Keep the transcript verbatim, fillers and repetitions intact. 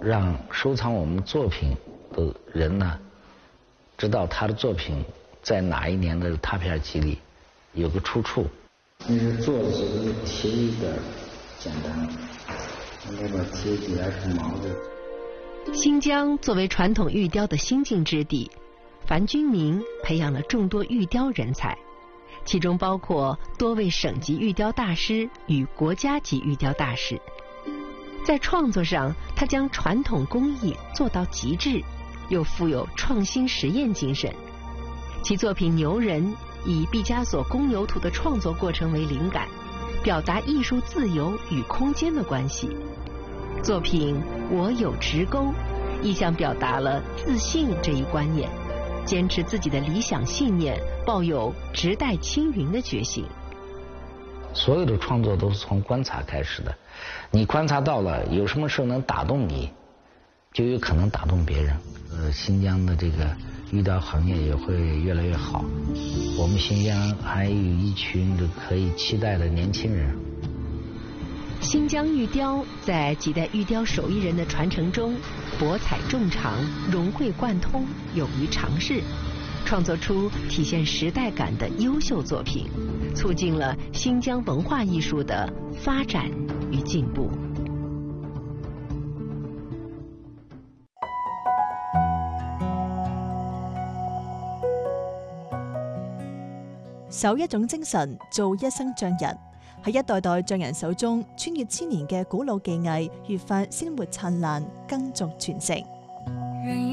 让收藏我们作品的人呢，知道他的作品在哪一年的拓片集里有个出处。 你是做的时候贴一点简单，那边贴几来是毛的。 新疆作为传统玉雕的新晋之地，樊君明培养了众多玉雕人才，其中包括多位省级玉雕大师与国家级玉雕大师。在创作上，他将传统工艺做到极致，又富有创新实验精神。其作品《牛人》以毕加索《公牛图》的创作过程为灵感，表达艺术自由与空间的关系。作品《我有直钩》意象表达了自信这一观念，坚持自己的理想信念，抱有直待青云的决心。 所有的创作都是从观察开始的，你观察到了有什么事能打动你，就有可能打动别人。呃，新疆的这个玉雕行业也会越来越好，我们新疆还有一群的可以期待的年轻人。 新疆玉雕在几代玉雕手艺人的传承中，博采众长，融会贯通，勇于尝试，创作出体现时代感的优秀作品，促进了新疆文化艺术的发展与进步。 守一種精神，做一生匠人。喺一代代匠人手中，穿越千年嘅古老技藝，越發鮮活燦爛，更續傳承。